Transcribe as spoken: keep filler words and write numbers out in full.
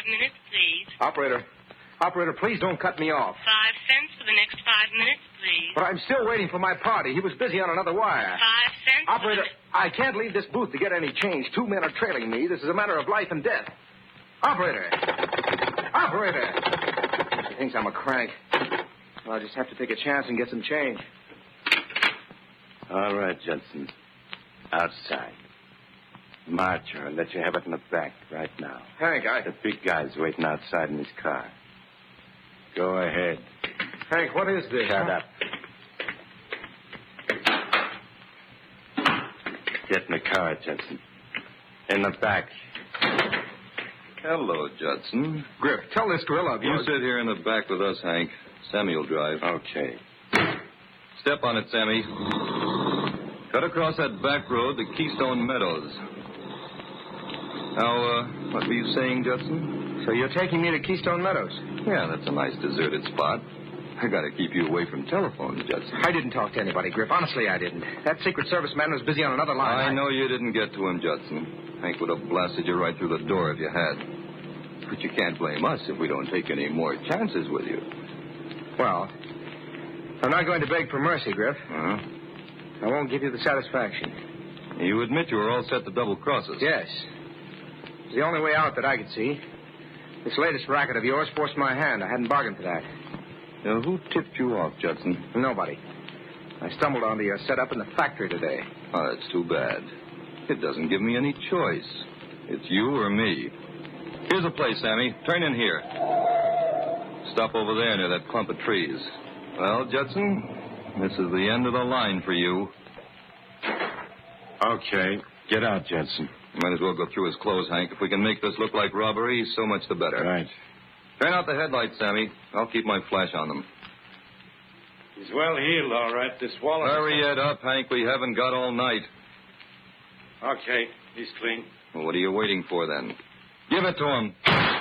five minutes, please. Operator. Operator, please don't cut me off. Five cents for the next five minutes, please. But I'm still waiting for my party. He was busy on another wire. Five cents. Operator, I can't leave this booth to get any change. Two men are trailing me. This is a matter of life and death. Operator! Operator! He thinks I'm a crank. Well, I'll just have to take a chance and get some change. All right, Judson. Outside. March her and let you have it in the back right now. Hank, I... The big guy's waiting outside in his car. Go ahead. Hank, what is this? Shut up. Get in the car, Judson. In the back. Hello, Judson. Griff, tell this gorilla of You yours... sit here in the back with us, Hank. Sammy will drive. Okay. Step on it, Sammy. Cut across that back road to Keystone Meadows. Now, uh, what were you saying, Judson? So you're taking me to Keystone Meadows? Yeah, that's a nice deserted spot. I gotta keep you away from telephones, Judson. I didn't talk to anybody, Griff. Honestly, I didn't. That Secret Service man was busy on another line. I know you didn't get to him, Judson. Hank would have blasted you right through the door if you had. But you can't blame us if we don't take any more chances with you. Well, I'm not going to beg for mercy, Griff. Huh? I won't give you the satisfaction. You admit you were all set to double cross us? Yes. It's the only way out that I could see. This latest racket of yours forced my hand. I hadn't bargained for that. Now, who tipped you off, Judson? Nobody. I stumbled onto your setup in the factory today. Oh, that's too bad. It doesn't give me any choice. It's you or me. Here's a place, Sammy. Turn in here. Stop over there near that clump of trees. Well, Judson, this is the end of the line for you. Okay. Get out, Judson. Might as well go through his clothes, Hank. If we can make this look like robbery, so much the better. Right. Turn out the headlights, Sammy. I'll keep my flash on them. He's well healed, all right. This Wallace... Hurry it up, Hank. We haven't got all night. Okay. He's clean. Well, what are you waiting for, then? Give it to him.